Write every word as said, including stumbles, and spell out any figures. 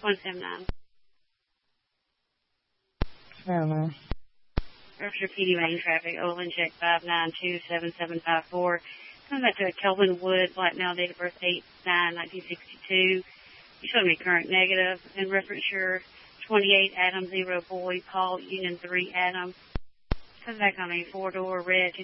one seven nine. I don't know. Berkshire P D main traffic, Olin check five nine two seven seven five four. Coming back to a Kelvin Wood, black male, date of birth eight nine nineteen sixty-two. You showed me current negative. And reference your twenty-eight Adam zero boy, Paul Union three Adam. Comes back on a four door red